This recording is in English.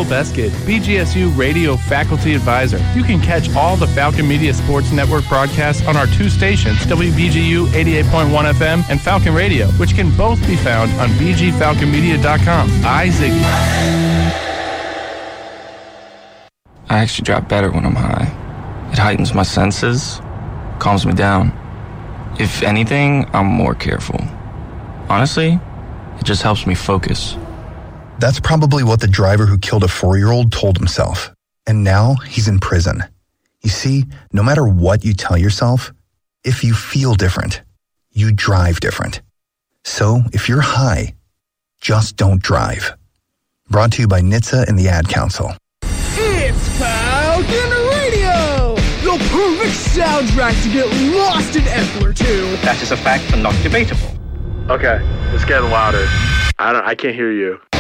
Bill Beskid, BGSU Radio Faculty Advisor. You can catch all the Falcon Media Sports Network broadcasts on our two stations, WBGU 88.1 FM and Falcon Radio, which can both be found on bgfalconmedia.com. Ziggy. I actually drive better when I'm high. It heightens my senses, calms me down. If anything, I'm more careful. Honestly, it just helps me focus. That's probably what the driver who killed a 4-year-old told himself. And now he's in prison. You see, no matter what you tell yourself, if you feel different, you drive different. So if you're high, just don't drive. Brought to you by NHTSA and the Ad Council. It's Falcon Radio! The perfect soundtrack to get lost in Epler 2. That is a fact and not debatable. Okay, it's getting louder. I can't hear you.